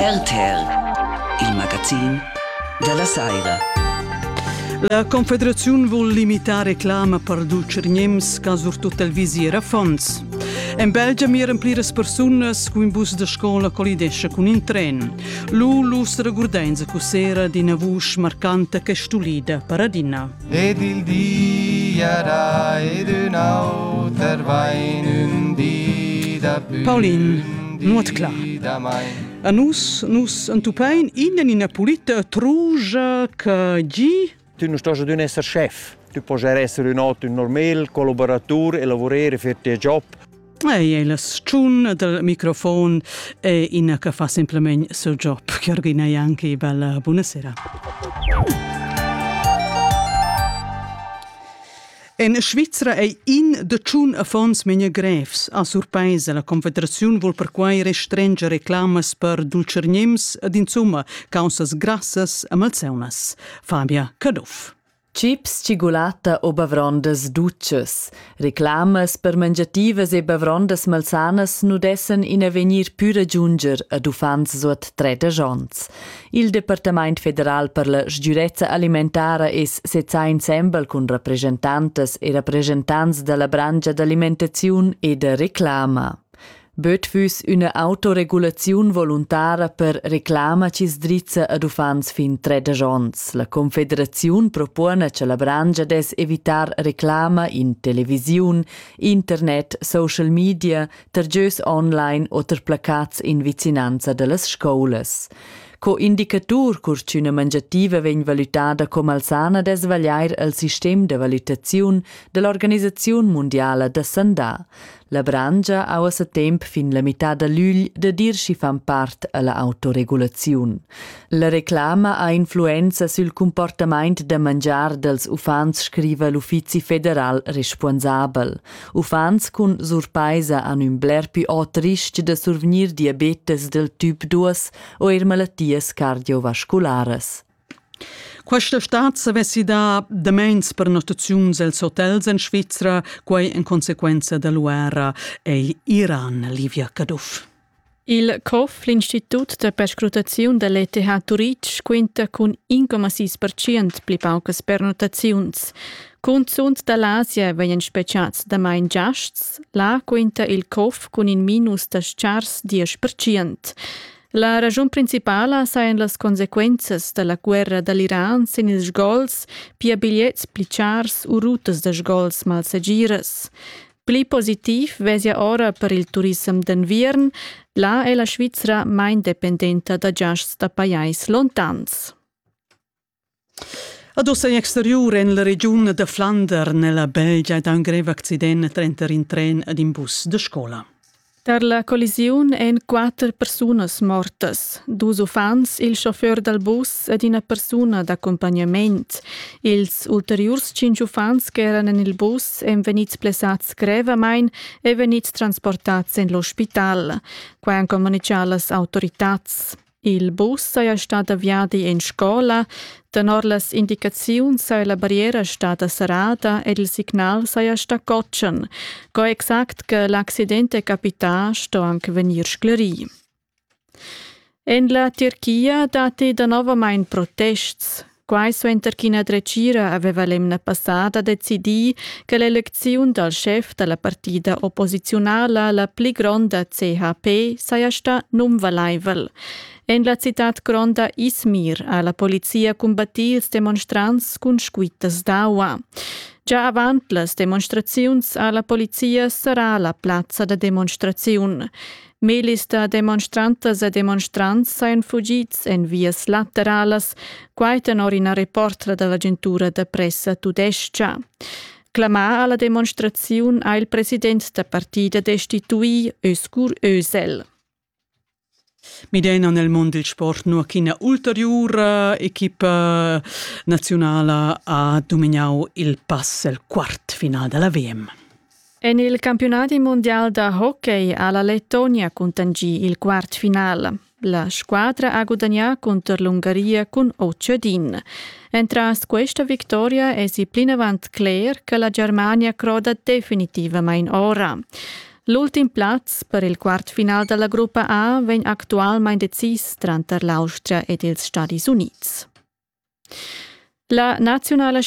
RTR, il magazin della Saira. La Confederazione vuol limitare reclama per dulcerniems che surtut il visier a fons. In Belgia miren pliras personas cu in bus de scola collidesce con in tren. Lus regurdenza cu sera di una voce marcante che stulida paradina. Ed il dia da ed un auter vain un dida più. Pauline, nuot clar. A nus antupain in una pulita truja che gi. Tu non stai ad essere chef, tu puoi essere un normale collaboratore e lavorare per il job. E la stun del microfono e in che fa semplicemente il suo job. Georgina Ianchi, bella buonasera. In Svizzera è in de tschun a fons menia grefs. A surpaese la Confederazione vuol per quai restringere reclamas per dulcerniems ed insomma causas grassas e malseunas. Fabia Caduff. Chips, cigolata o bavrondas duches. Reclamas per mangiativas e bavrondas malsanas nu dessen in avenir più raggiunger ad ufans suot 3 giorns. Il Departament Federal per la sgiurezza alimentara es sezza ensemble con rappresentantes e rappresentants della branca d'alimentazione e da reclama. Böt füs una autoregulazione volontara per reclama cis drizza ad ufans fin 3 giorns. La Confederazione propone che la branca des evitar reclama in televisiun, internet, social media, tergius online o ter placats in vicinanza dellas scolas. Co indicatur curci una mangiativa vegn valutata come malsana des vagliair al sistem de valutazione dell'Organizzazione Mondiale de Sandà. La branca ha a temp fin la metà de lugl de dir si fan part alla autoregulazione. La reclama ha influenza sul comportament de mangiar dels ufans, scrive l'Uffizi Federal responsabel. Ufans cun surpaisa han un bler più ot risc de survenir diabetes del typ 2 o malatties cardiovasculares. Questa stat avessi da demens per notazioni dels hotels in Svizzera, quei in conseguenza della guerra e Iran, Livia Caduff. Il COF, l'Istituto de Perscrutazione dell'ETH Zurich, quinta con 1,6% pli paucas pernotaziuns. Consunt dall'Asia vengono speciats da main giasts, là quinta il COF con in minus da schars 10%. La ragione principale sain las consequenzas della guerra dall'Iran sin ils sgols, pia bigliets pli chars u rutas de sgols mal segiras. Pli positiv vesia ora per il turism d'inviern, là è la Svizzera main dependenta da giasts da paiais lontans. Ad ossa in exteriore in la regione de Flander, nella Belgia, da un greve accidente trenter in tren ad in bus de scola. Dar la collisiun en 4 personas mortas, 2 ufans, il chauffeur del bus ed una persona d'accompagnament. Ils ulteriors 5 ufans che erano nel bus en venits plesats grevamain e venits transportats in l'ospital, qua han comunicat las autoritats. Il bus saja stata avviati in scola, tenor las indicaziuns saja la barriera stata serrata ed il signal saja sta cotschen, co exact che l'accidente capita sto anche venir scleri. En la Turchia dati da nova main protests. Quai suenter china drecira aveva l'emna passata decidi che l'elezione del chef della partita opposizionale, la pli gronda CHP, saja sta non valaivel. En la città gronda Izmir a la polizia combattì ils demonstrants con scuitas d'aua. Già avant las demonstraziuns a la polizia sarà la plazza de demonstraziun. Milis da demonstrantes e demonstrants sain fugits en vias laterales, quai tenor in a reportra dell'agentura de pressa tudescia. Clamà alla demonstraziun a il president da partida destituì Özgur Özel. Midena nel mondo del sport nu una ulteriore equipa nazionale ha dominato il pass al quart finale della VM. En il campionato mondiale da hockey alla Lettonia contangì il quart finale. La squadra ha guadagnato contro l'Ungheria con 8-1. Entras questa vittoria è si plinavant clear che la Germania croda definitivamente ora. L'ultim plaz per il quart final della Gruppa A vegn actualmein decis tranter l'Austria ed ils Stadis Units. La nazionala